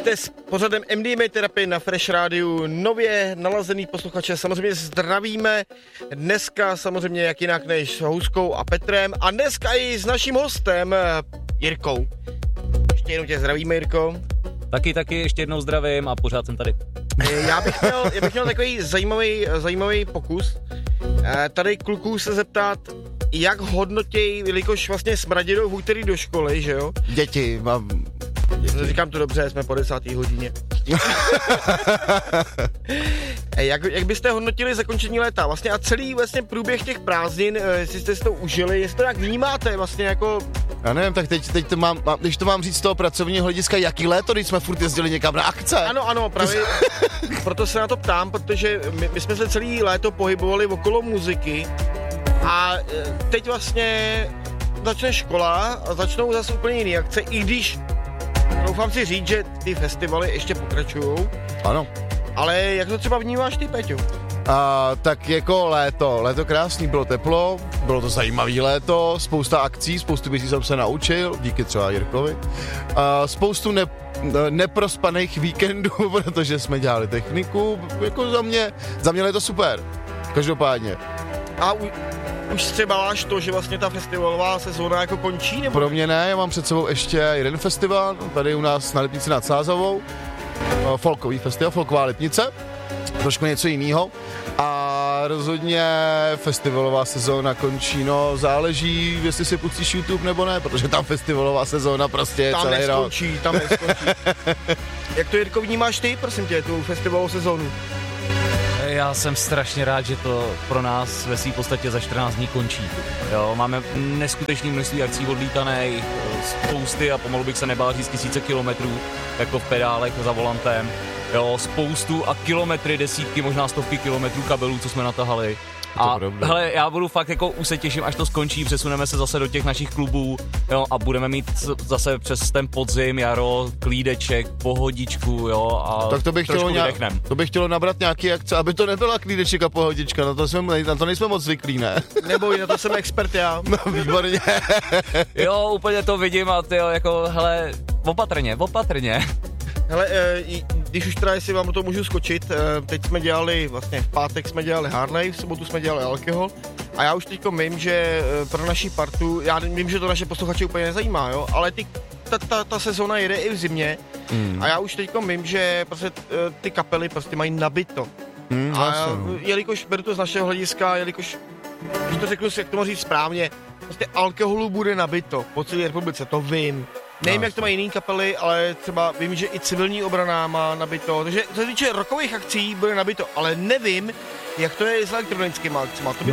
Jste s pořadem MDMA terapie na Fresh Rádiu, nově nalazený posluchače, samozřejmě zdravíme dneska samozřejmě jak jinak než s Houskou a Petrem a dneska i s naším hostem Jirkou. Ještě jednou tě zdravíme, Jirko. Taky ještě jednou zdravím a pořád jsem tady. Já bych měl takový zajímavý pokus. Tady kluků se zeptat, jak hodnotějí, jelikož vlastně smradidou v úterý do školy, že jo? Děti. Říkám to dobře, jsme po 10. hodině. Jak byste hodnotili zakončení léta vlastně a celý vlastně průběh těch prázdnin, jestli jste si to užili, jestli to jak vnímáte vlastně jako... Já nevím, tak teď to mám, když to mám říct z toho pracovního hlediska, jaký léto, když jsme furt jezdili někam na akce. Ano, právě proto se na to ptám, protože my jsme se celý léto pohybovali okolo muziky a teď vlastně začne škola a začnou zase úplně jiný akce, i když doufám si říct, že ty festivaly ještě pokračujou. Ano. Ale jak to třeba vnímáš ty, Peťo? Tak jako léto krásný, bylo teplo, bylo to zajímavý léto, spousta akcí, spoustu věcí jsem se naučil, díky třeba Jirkovi. Spoustu neprospaných víkendů, protože jsme dělali techniku, jako za mě je to super, každopádně. A už střebáváš to, že vlastně ta festivalová sezóna jako končí? Nebo? Pro mě ne, já mám před sebou ještě jeden festival, tady u nás na Lipnici nad Sázavou, folkový festival, folková Lipnice, trošku něco jiného. A rozhodně festivalová sezóna končí, no záleží, jestli si pustíš YouTube nebo ne, protože tam festivalová sezóna prostě je celý rok. Tam neskončí. Jak to, Jirko, vnímáš ty, prosím tě, tu festivalovou sezónu? Já jsem strašně rád, že to pro nás ve svým podstatě za 14 dní končí. Jo, máme neskutečný množství akcí odlítaných, spousty a pomalu bych se nebál říct 1000 kilometrů, jako v pedálech za volantem. Jo, spoustu a kilometry, desítky, možná stovky kilometrů kabelů, co jsme natahali. A hele, já budu fakt jako už se těším, až to skončí, přesuneme se zase do těch našich klubů, jo, a budeme mít zase přes ten podzim, jaro, klídeček, pohodičku, jo, a tak to bych chtělo nabrat nějaký akce, aby to nebyla klídeček a pohodička, na to nejsme moc zvyklí, ne? Neboj, na to jsem expert já. No, výborně. Jo, úplně to vidím a tyjo, jako, hele, opatrně. Hele, když už teda, jestli vám do toho můžu skočit, teď jsme dělali, vlastně v pátek jsme dělali Harley, v sobotu jsme dělali alkohol a já už teďko vím, že pro naší partu, já vím, že to naše posluchače úplně nezajímá, jo, ale ta sezóna jede i v zimě a já už teďko vím, že prostě ty kapely prostě mají nabito. A jelikož beru to z našeho hlediska, jelikož, když to řeknu si, jak to můžu říct správně, prostě alkoholu bude nabito po celé republice, to vím. Nevím, jak to mají jiný kapely, ale třeba vím, že i civilní obrana má nabito, takže co se týče rockových akcí bude nabito, ale nevím, jak to je s elektronickými akcemi. To by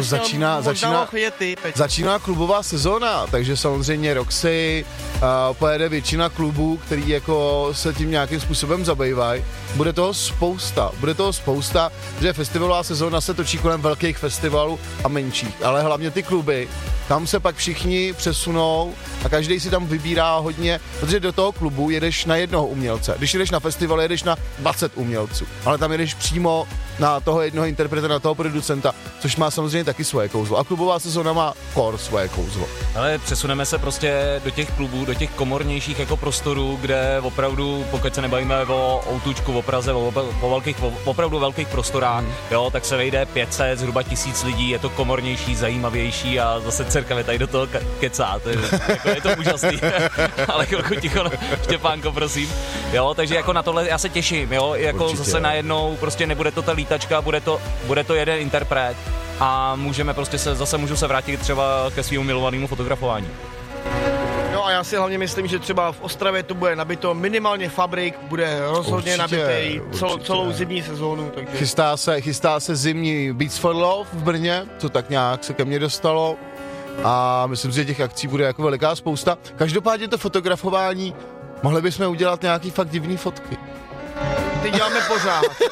začíná klubová sezóna, takže samozřejmě Roxy, pojede většina klubů, který jako se tím nějakým způsobem zabývají. Bude toho spousta, že festivalová sezóna se točí kolem velkých festivalů a menších, ale hlavně ty kluby, tam se pak všichni přesunou a každý si tam vybírá hodně, protože do toho klubu jedeš na jednoho umělce. Když jedeš na festival, jedeš na 20 umělců, ale tam jedeš přímo na toho jednoho interpreta, na toho producenta, což má samozřejmě taky svoje kouzlo. A klubová sezóna má svoje kouzlo. Ale přesuneme se prostě do těch klubů, do těch komornějších jako prostorů, kde opravdu, pokud se nebavíme o Outučku, o Praze, o opravdu velkých prostorách, jo, tak se vejde 500, zhruba 1000 lidí, je to komornější, zajímavější a zase dcerka mi tady do toho kecá, je to úžasný. Ale chvilku ticho, Štěpánko, prosím. Jo, takže jako na tohle já se těším, jo, jako určitě, zase najednou prostě nebude to ta lítačka, bude to jeden interpret a můžu se vrátit třeba ke svému milovanému fotografování. No a já si hlavně myslím, že třeba v Ostravě to bude nabito, minimálně Fabrik bude rozhodně nabitý celou zimní sezónu. Takže... Chystá se zimní Beats for Love v Brně, co tak nějak se ke mně dostalo a myslím si, že těch akcí bude jako veliká spousta. Každopádně to fotografování, mohli bychom udělat nějaký fakt divný fotky. Ty děláme pořád.